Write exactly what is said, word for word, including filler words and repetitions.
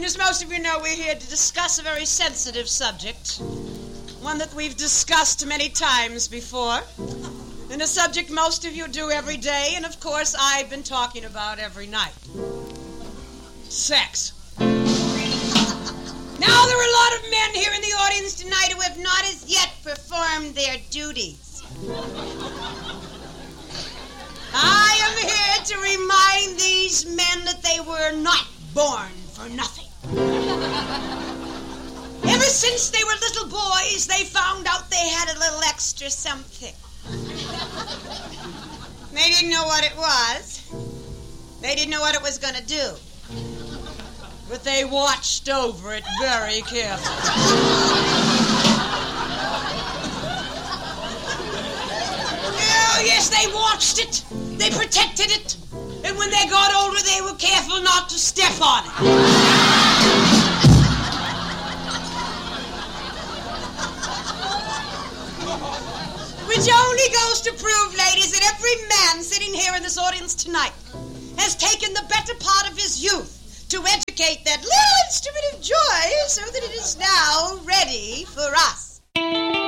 as most of you know, we're here to discuss a very sensitive subject, one that we've discussed many times before, and a subject most of you do every day, and of course I've been talking about every night. Sex. Now, there are a lot of men here in the audience tonight who have not as yet performed their duties. I am here to remind these men that they were not born for nothing. Ever since they were little boys, they found out they had a little extra something. They didn't know what it was. They didn't know what it was going to do. But they watched over it very carefully. Oh, yes, they watched it. They protected it. And when they got older, they were careful not to step on it. Which only goes to prove, ladies, that every man sitting here in this audience tonight has taken the better part of his youth to educate that little instrument of joy so that it is now ready for us.